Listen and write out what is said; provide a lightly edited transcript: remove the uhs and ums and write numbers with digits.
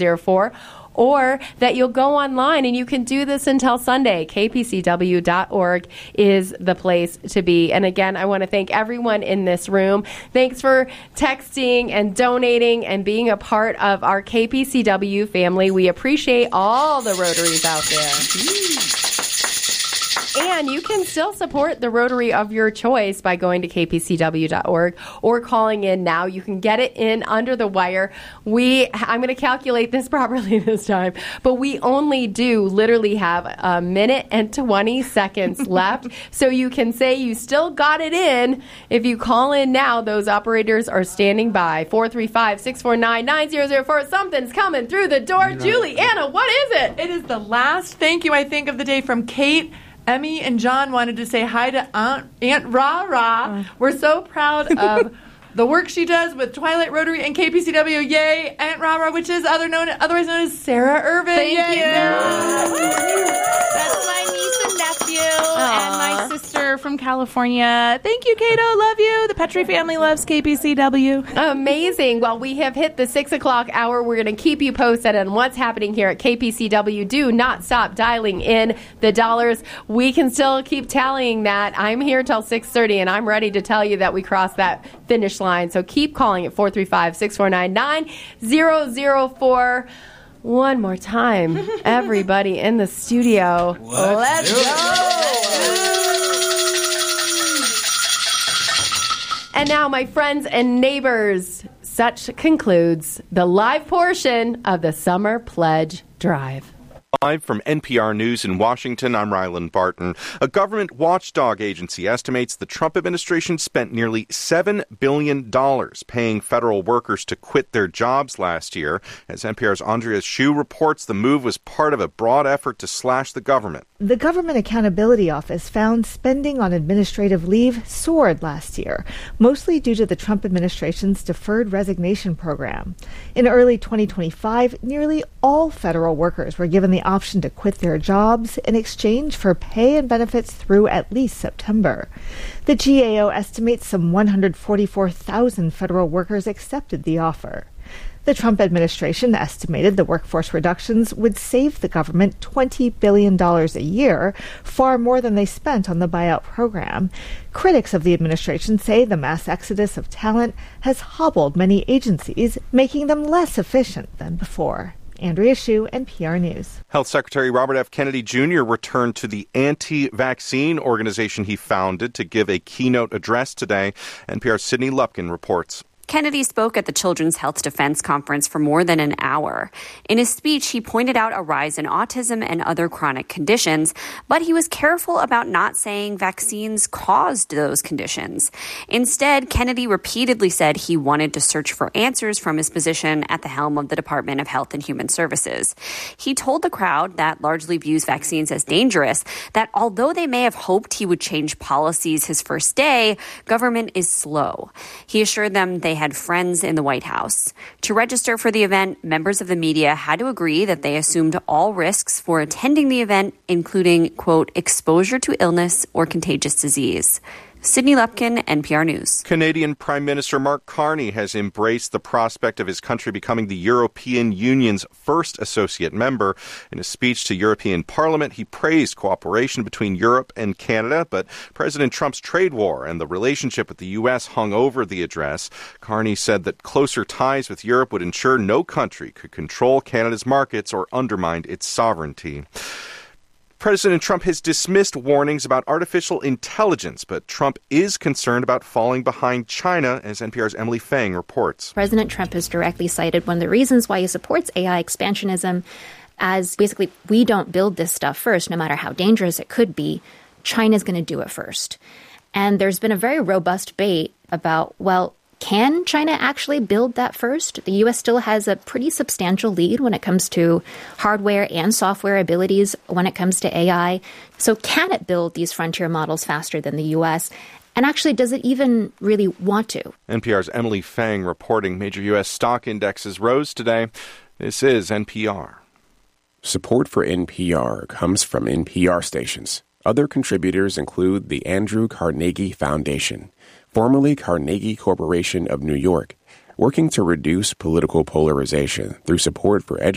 04, or that you'll go online, and you can do this until Sunday. kpcw.org is the place to be. And again, I want to thank everyone in this room. Thanks for texting and donating and being a part of our KPCW family. We appreciate all the Rotaries out there. And you can still support the Rotary of your choice by going to kpcw.org or calling in now. You can get it in under the wire. I'm going to calculate this properly this time, but we only do literally have a minute and 20 seconds left. So you can say you still got it in. If you call in now, those operators are standing by. 435-649-9004. Something's coming through the door. Julie, Anna, what is it? It is the last thank you, I think, of the day from Kate. Emmy and John wanted to say hi to Aunt Ra. We're so proud of the work she does with Twilight Rotary and KPCW. Yay, Aunt Ra, which is otherwise known as Sarah Irvin. Thank Yay, you. Sarah. That's my niece and nephew and my sister from California. Thank you, Cato. Love you. The Petrie family loves KPCW. Amazing. Well, we have hit the 6 o'clock hour. We're going to keep you posted on what's happening here at KPCW. Do not stop dialing in the dollars. We can still keep tallying that. I'm here till 6:30, and I'm ready to tell you that we crossed that finish line. So keep calling at 435-649-9004. One more time, everybody in the studio. Let's go. And now, my friends and neighbors, such concludes the live portion of the Summer Pledge Drive. Live from NPR News in Washington, I'm Ryland Barton. A government watchdog agency estimates the Trump administration spent nearly $7 billion paying federal workers to quit their jobs last year. As NPR's Andrea Hsu reports, the move was part of a broad effort to slash the government. The Government Accountability Office found spending on administrative leave soared last year, mostly due to the Trump administration's deferred resignation program. In early 2025, nearly all federal workers were given the option to quit their jobs in exchange for pay and benefits through at least September. The GAO estimates some 144,000 federal workers accepted the offer. The Trump administration estimated the workforce reductions would save the government $20 billion a year, far more than they spent on the buyout program. Critics of the administration say the mass exodus of talent has hobbled many agencies, making them less efficient than before. Andrea Hsu, NPR News. Health Secretary Robert F. Kennedy Jr. returned to the anti-vaccine organization he founded to give a keynote address today. NPR's Sydney Lupkin reports. Kennedy spoke at the Children's Health Defense Conference for more than an hour. In his speech, he pointed out a rise in autism and other chronic conditions, but he was careful about not saying vaccines caused those conditions. Instead, Kennedy repeatedly said he wanted to search for answers from his position at the helm of the Department of Health and Human Services. He told the crowd that largely views vaccines as dangerous that although they may have hoped he would change policies his first day, government is slow. He assured them they had friends in the White House. To register for the event, members of the media had to agree that they assumed all risks for attending the event, including, quote, exposure to illness or contagious disease. Sydney Lupkin, NPR News. Canadian Prime Minister Mark Carney has embraced the prospect of his country becoming the European Union's first associate member. In a speech to European Parliament, he praised cooperation between Europe and Canada, but President Trump's trade war and the relationship with the U.S. hung over the address. Carney said that closer ties with Europe would ensure no country could control Canada's markets or undermine its sovereignty. President Trump has dismissed warnings about artificial intelligence, but Trump is concerned about falling behind China, as NPR's Emily Fang reports. President Trump has directly cited one of the reasons why he supports AI expansionism as basically, we don't build this stuff first, no matter how dangerous it could be. China's going to do it first. And there's been a very robust debate about, well, can China actually build that first? The U.S. still has a pretty substantial lead when it comes to hardware and software abilities when it comes to AI. So can it build these frontier models faster than the U.S.? And actually, does it even really want to? NPR's Emily Fang reporting major U.S. stock indexes rose today. This is NPR. Support for NPR comes from NPR stations. Other contributors include the Andrew Carnegie Foundation, formerly Carnegie Corporation of New York, working to reduce political polarization through support for education